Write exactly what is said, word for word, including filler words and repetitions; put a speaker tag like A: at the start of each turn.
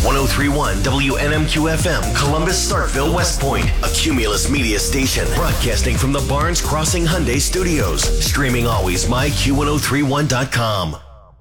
A: one oh three point one W N M Q F M, Columbus, Starkville, West Point, a Cumulus media station, broadcasting from the Barnes Crossing Hyundai Studios. Streaming always, my Q ten thirty-one dot com.